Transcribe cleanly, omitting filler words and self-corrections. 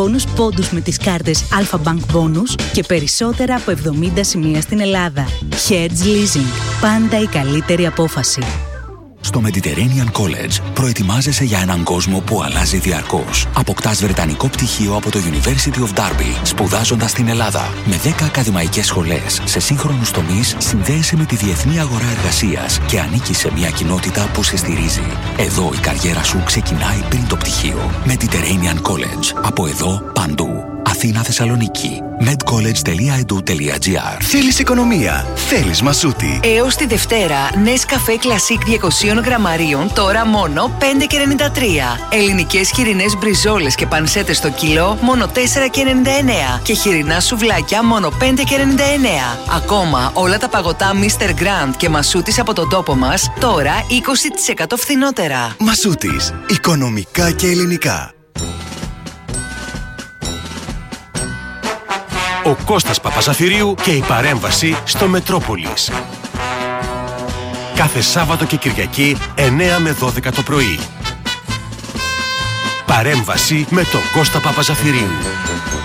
μπόνους πόντους με τις κάρτες Alpha Bank Bonus και περισσότερα από 70 σημεία στην Ελλάδα. Hedge Leasing. Πάντα η καλύτερη απόφαση. Στο Mediterranean College προετοιμάζεσαι για έναν κόσμο που αλλάζει διαρκώς. Αποκτάς βρετανικό πτυχίο από το University of Derby, σπουδάζοντας στην Ελλάδα. Με 10 ακαδημαϊκές σχολές σε σύγχρονους τομείς, συνδέεσαι με τη διεθνή αγορά εργασίας και ανήκεις σε μια κοινότητα που σε στηρίζει. Εδώ η καριέρα σου ξεκινάει πριν το πτυχίο. Mediterranean College. Από εδώ, παντού. Αθήνα, Θεσσαλονίκη. medcollege.edu.gr. Θέλεις οικονομία. Θέλεις Μασούτη. Έως τη Δευτέρα, Nescafé Classic 200 γραμμαρίων, τώρα μόνο 5,93. Ελληνικές χοιρινές μπριζόλες και πανσέτες στο κιλό, μόνο 4,99. Και χοιρινά σουβλάκια, μόνο 5,99. Ακόμα όλα τα παγωτά Mr. Grand και Μασούτης από τον τόπο μας, τώρα 20% φθηνότερα. Μασούτης. Οικονομικά και ελληνικά. Ο Κώστας Παπαζαφυρίου και η παρέμβαση στο Μετρόπολης. Κάθε Σάββατο και Κυριακή 9 με 12 το πρωί. Παρέμβαση με τον Κώστα Παπαζαφυρίου.